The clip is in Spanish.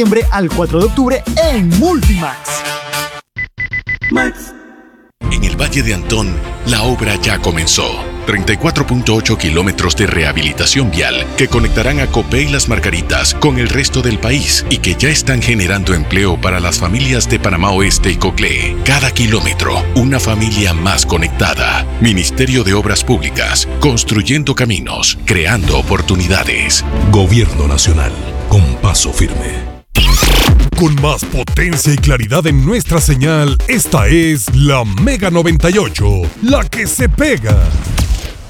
Al 4 de octubre en Multimax. En el Valle de Antón, la obra ya comenzó. 34.8 kilómetros de rehabilitación vial que conectarán a Copé y Las Margaritas con el resto del país y que ya están generando empleo para las familias de Panamá Oeste y Coclé. Cada kilómetro, una familia más conectada. Ministerio de Obras Públicas, construyendo caminos, creando oportunidades. Gobierno Nacional, con paso firme. Con más potencia y claridad en nuestra señal, esta es la Mega 98, la que se pega.